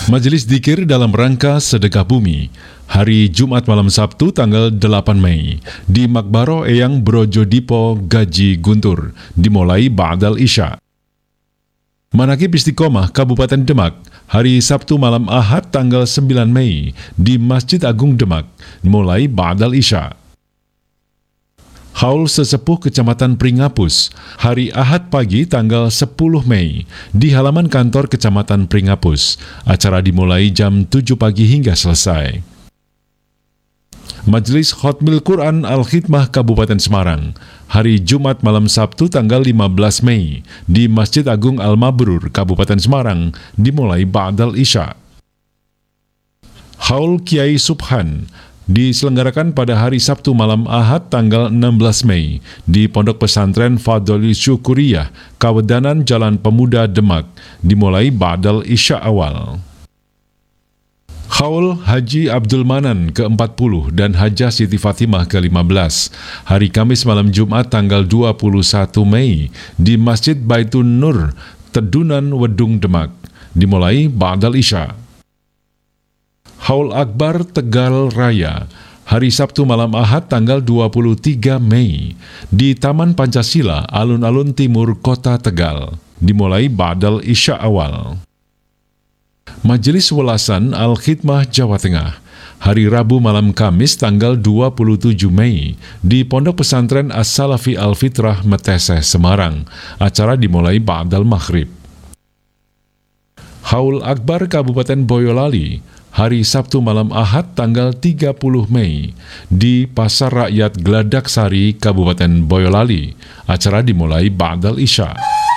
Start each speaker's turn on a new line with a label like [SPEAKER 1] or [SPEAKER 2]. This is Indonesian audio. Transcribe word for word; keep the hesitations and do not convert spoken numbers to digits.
[SPEAKER 1] Majelis Dzikir dalam rangka Sedekah Bumi, hari Jumat malam Sabtu tanggal delapan Mei, di Makbaro Eyang Brojodipo Gaji Guntur, dimulai ba'dal Isya. Manaqib Istiqomah Kabupaten Demak, hari Sabtu malam Ahad tanggal sembilan Mei, di Masjid Agung Demak, mulai ba'dal Isya. Haul Sesepuh Kecamatan Pringapus, hari Ahad pagi tanggal sepuluh Mei, di halaman kantor Kecamatan Pringapus. Acara dimulai jam tujuh pagi hingga selesai. Majelis Khotmil Quran Al-Khidmah Kabupaten Semarang, hari Jumat malam Sabtu tanggal lima belas Mei, di Masjid Agung Al-Mabrur Kabupaten Semarang, dimulai ba'dal Isya. Haul Kiai Subhan diselenggarakan pada hari Sabtu malam Ahad tanggal enam belas Mei di Pondok Pesantren Fadholi Syukuriyah, Kawedanan Jalan Pemuda Demak, dimulai ba'dal Isya awal. Haul Haji Abdul Manan ke empat puluh dan Hajah Siti Fatimah ke lima belas, hari Kamis malam Jumat tanggal dua puluh satu Mei di Masjid Baitun Nur, Tedunan Wedung Demak, dimulai ba'dal Isya. Haul Akbar Tegal Raya, hari Sabtu malam Ahad tanggal dua puluh tiga Mei, di Taman Pancasila, Alun-Alun Timur Kota Tegal, dimulai ba'dal Isya awal. Majelis Welasan Al-Khidmah Jawa Tengah, hari Rabu malam Kamis tanggal dua puluh tujuh Mei, di Pondok Pesantren As-Salafi Al-Fitrah Meteseh, Semarang. Acara dimulai ba'dal Maghrib. Haul Akbar Kabupaten Boyolali, hari Sabtu malam Ahad tanggal tiga puluh Mei, di Pasar Rakyat Gladak Sari, Kabupaten Boyolali. Acara dimulai ba'dal Isya.